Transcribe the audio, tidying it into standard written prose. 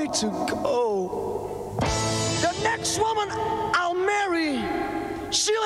to go. The next woman I'll marry, she'll